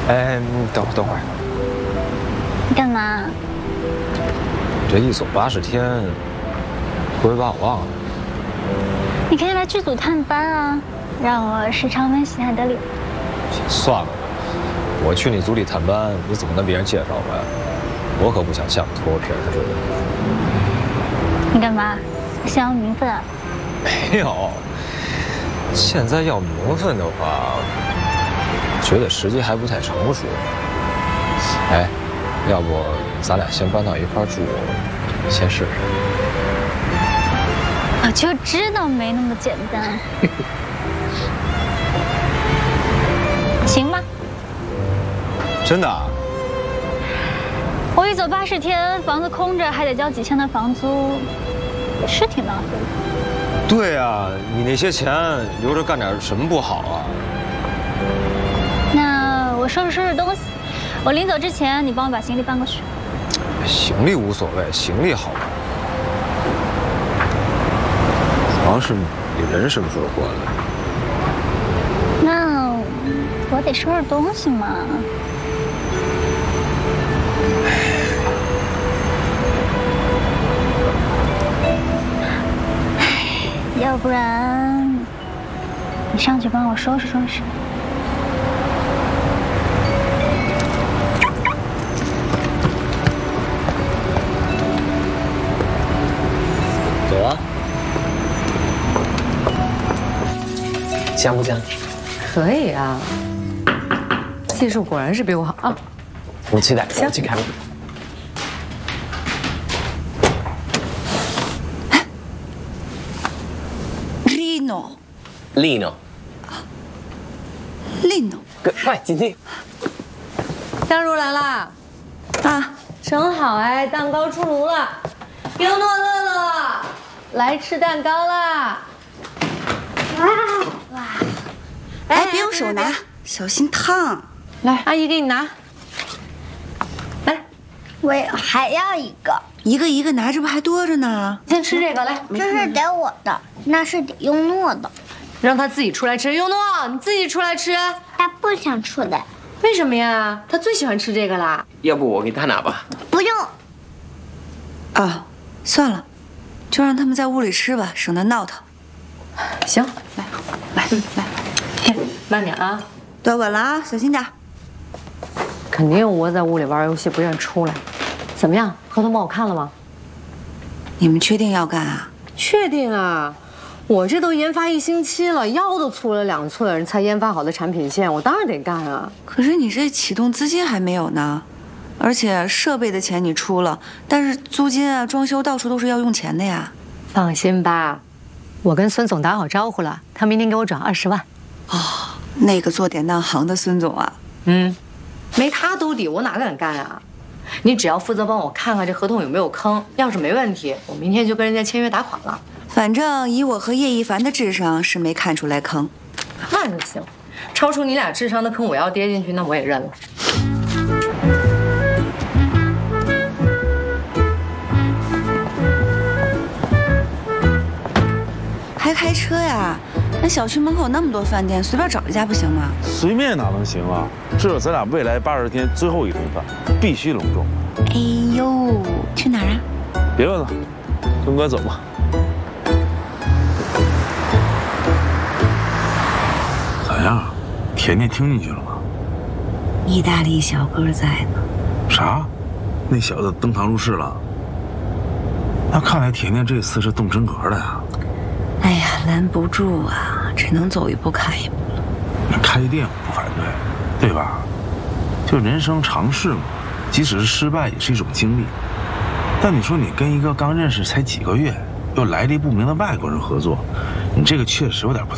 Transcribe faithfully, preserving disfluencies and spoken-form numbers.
哎，等会儿等会儿， 你干嘛？ 这一走八十天，不会把我忘了？ 你可以来剧组探班啊，让我时常温习下你的脸。 算了吧，我去你组里探班，你怎么跟别人介绍我呀？我可不想像脱皮儿似的。 你干嘛？想要名分啊？ 没有。现在要名分的话，觉得时机还不太成熟。哎，要不咱俩先搬到一块儿住，先试试。 我就知道没那么简单。行吗？ 真的啊？ 我一走八十天，房子空着，还得交几千的房租，是挺浪费的。 对啊，你那些钱留着干点什么不好啊？ 那我收拾收拾东西，我临走之前，你帮我把行李搬过去。 行李无所谓，行李好办。主要是你人什么时候过来？ 那我得收拾东西嘛。要不然，你上去帮我收拾收拾。 走啊！香不香？ 可以啊，技术果然是比我好啊！ 我期待，我去看。 Lino。 Lino。 Lino。 快进去。 香茹来啦！ 啊， 正好哎，蛋糕出炉了，优诺乐乐，来吃蛋糕啦！ 哇！哎，别用手拿，小心烫。 来，阿姨给你拿。来， 我还要一个， 一个一个拿，这不还多着呢？ 先吃这个，来， 这是得我的，那是得优诺的。 让他自己出来吃。优诺，你自己出来吃。 他不想出来。 为什么呀？他最喜欢吃这个啦。 要不我给他拿吧？ 不用。 啊，算了，就让他们在屋里吃吧，省得闹腾。 行， 来，来，来， 慢点啊， 端稳了啊，小心点。 肯定窝在屋里玩游戏，不愿出来。怎么样？合同帮我看了吗？ 你们确定要干啊？ 确定啊！我这都研发一星期了，腰都粗了两寸，才研发好的产品线，我当然得干啊。 可是你这启动资金还没有呢，而且设备的钱你出了，但是租金啊、装修到处都是要用钱的呀。 放心吧，我跟孙总打好招呼了，他明天给我转二十万。 哦，那个做典当行的孙总啊， 嗯，没他兜底，我哪敢干啊？你只要负责帮我看看这合同有没有坑，要是没问题，我明天就跟人家签约打款了。 反正以我和叶一凡的智商是没看出来坑。 那就行，超出你俩智商的坑，我要跌进去，那我也认了。 还开车呀？那小区门口那么多饭店，随便找一家不行吗？ 随便哪能行啊？这是咱俩未来八十天最后一顿饭，必须隆重。 哎呦，去哪儿啊？ 别问了，跟哥走吧。咋样？甜甜听进去了吗？ 意大利小哥在呢。 啥？那小子登堂入室了？那看来甜甜这次是动真格了呀。 哎呀，拦不住啊，只能走一步看一步了。 那开店我不反对，对吧？就人生尝试嘛，即使是失败也是一种经历。但你说你跟一个刚认识才几个月又来历不明的外国人合作，你这个确实有点不太。